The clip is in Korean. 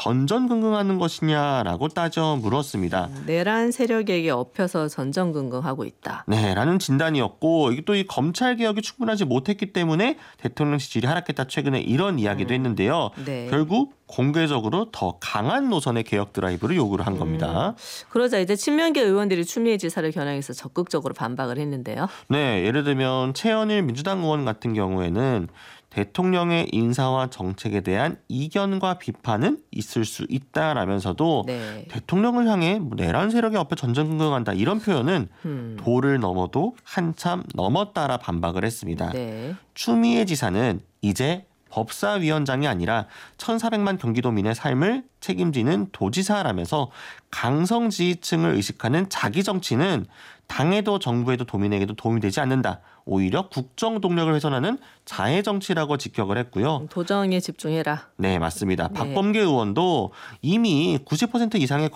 전전긍긍하는 것이냐라고 따져 물었습니다. 내란 세력에게 엎혀서 전전긍긍하고 있다. 네, 라는 진단이었고 이게 또 이 검찰 개혁이 충분하지 못했기 때문에 대통령 지지율이 하락했다 최근에 이런 이야기도 했는데요. 네. 결국 공개적으로 더 강한 노선의 개혁 드라이브를 요구를 한 겁니다. 그러자 이제 친명계 의원들이 추미애 지사를 겨냥해서 적극적으로 반박을 했는데요. 네, 예를 들면 최현일 민주당 의원 같은 경우에는 대통령의 인사와 정책에 대한 이견과 비판은 있을 수 있다라면서도 네. 대통령을 향해 내란 세력에 엎여 전전긍긍한다 이런 표현은 도를 넘어도 한참 넘었다라 반박을 했습니다. 네. 추미애 지사는 이제 법사위원장이 아니라 1,400만 경기도민의 삶을 책임지는 도지사라면서 강성 지지층을 의식하는 자기 정치는 당에도 정부에도 도민에게도 도움이 되지 않는다. 오히려 국정 동력을 훼손하는 자해 정치라고 직격을 했고요. 도정에 집중해라. 네, 맞습니다. 네. 박범계 의원도 이미 90% 이상의